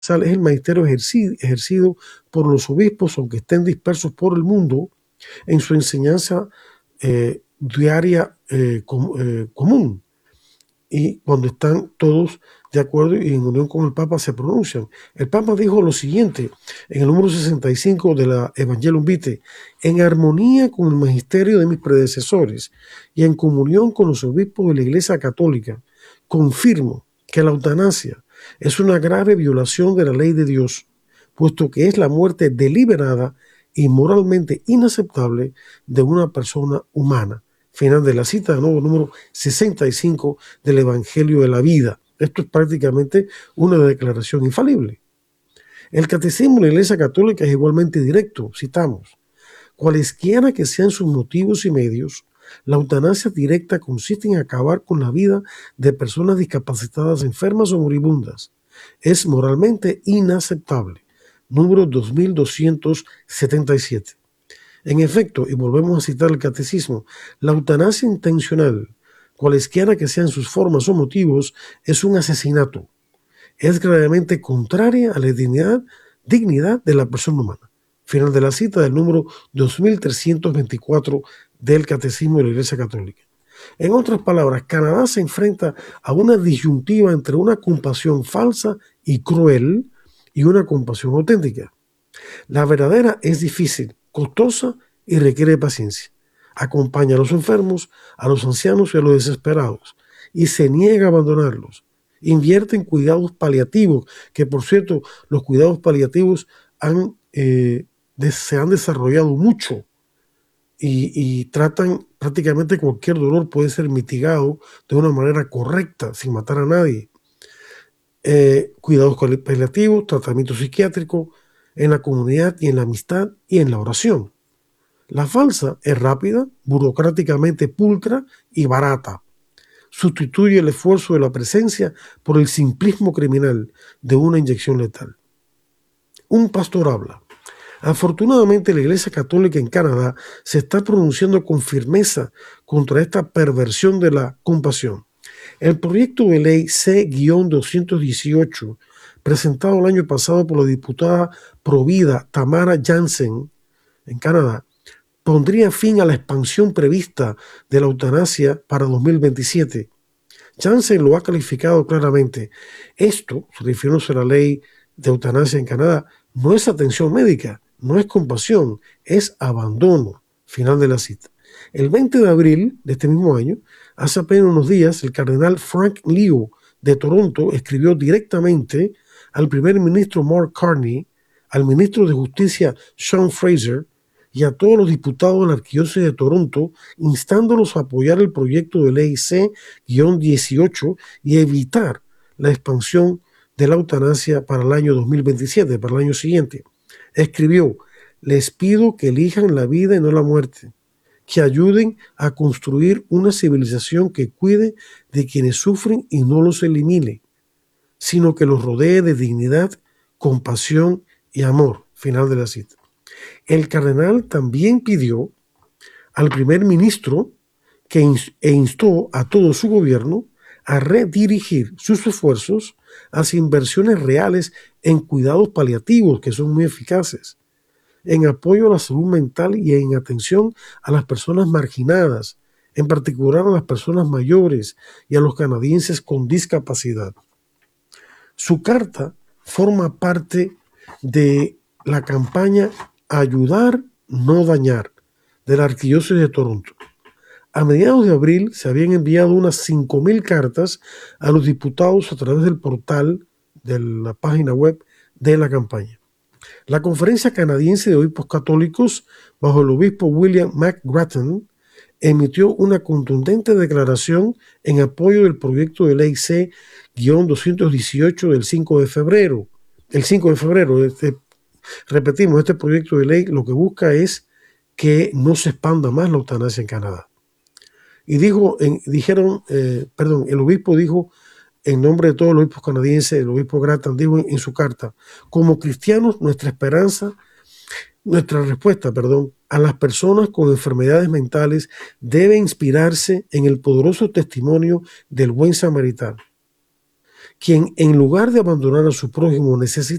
es el magisterio ejercido por los obispos, aunque estén dispersos por el mundo, en su enseñanza diaria común. Y cuando están todos de acuerdo y en unión con el Papa se pronuncian. El Papa dijo lo siguiente en el número 65 de la Evangelium Vitae: en armonía con el magisterio de mis predecesores y en comunión con los obispos de la Iglesia Católica, confirmo que la eutanasia es una grave violación de la ley de Dios, puesto que es la muerte deliberada y moralmente inaceptable de una persona humana. Final de la cita, de nuevo, número 65 del Evangelio de la Vida. Esto es prácticamente una declaración infalible. El Catecismo de la Iglesia Católica es igualmente directo. Citamos: cualesquiera que sean sus motivos y medios, la eutanasia directa consiste en acabar con la vida de personas discapacitadas, enfermas o moribundas. Es moralmente inaceptable. Número 2277. En efecto, y volvemos a citar el Catecismo, la eutanasia intencional, cualesquiera que sean sus formas o motivos, es un asesinato. Es gravemente contraria a la dignidad de la persona humana. Final de la cita del número 2324 del Catecismo de la Iglesia Católica. En otras palabras, Canadá se enfrenta a una disyuntiva entre una compasión falsa y cruel y una compasión auténtica. La verdadera es difícil, costosa y requiere paciencia. Acompaña a los enfermos, a los ancianos y a los desesperados, y se niega a abandonarlos. Invierte en cuidados paliativos, que por cierto, los cuidados paliativos se han desarrollado mucho y tratan prácticamente cualquier dolor puede ser mitigado de una manera correcta, sin matar a nadie. Cuidados paliativos, tratamiento psiquiátrico, en la comunidad y en la amistad y en la oración. La falsa es rápida, burocráticamente pulcra y barata. Sustituye el esfuerzo de la presencia por el simplismo criminal de una inyección letal. Un pastor habla. Afortunadamente, la Iglesia Católica en Canadá se está pronunciando con firmeza contra esta perversión de la compasión. El proyecto de ley C-218, presentado el año pasado por la diputada provida Tamara Jansen en Canadá, pondría fin a la expansión prevista de la eutanasia para 2027. Jansen lo ha calificado claramente. Esto, refiriéndose a la ley de eutanasia en Canadá, no es atención médica, no es compasión, es abandono. Final de la cita. El 20 de abril de este mismo año, hace apenas unos días, el cardenal Frank Liu de Toronto escribió directamente al primer ministro Mark Carney, al ministro de Justicia Sean Fraser y a todos los diputados de la Arquidiócesis de Toronto, instándolos a apoyar el proyecto de ley C-18 y evitar la expansión de la eutanasia para el año 2027, para el año siguiente. Escribió: les pido que elijan la vida y no la muerte, que ayuden a construir una civilización que cuide de quienes sufren y no los elimine, sino que los rodee de dignidad, compasión y amor. Final de la cita. El cardenal también pidió al primer ministro e instó a todo su gobierno a redirigir sus esfuerzos hacia inversiones reales en cuidados paliativos que son muy eficaces, en apoyo a la salud mental y en atención a las personas marginadas, en particular a las personas mayores y a los canadienses con discapacidad. Su carta forma parte de la campaña Ayudar, no dañar, de la Arquidiócesis de Toronto. A mediados de abril se habían enviado unas 5,000 cartas a los diputados a través del portal de la página web de la campaña. La Conferencia Canadiense de Obispos Católicos, bajo el obispo William McGrattan, emitió una contundente declaración en apoyo del proyecto de ley C-218 del 5 de febrero. El 5 de febrero, repetimos, este proyecto de ley lo que busca es que no se expanda más la eutanasia en Canadá. Y el obispo dijo, en nombre de todos los obispos canadienses, el obispo Grattan dijo en su carta: como cristianos, nuestra respuesta a las personas con enfermedades mentales debe inspirarse en el poderoso testimonio del buen samaritano, quien en lugar de abandonar a su prójimo necesita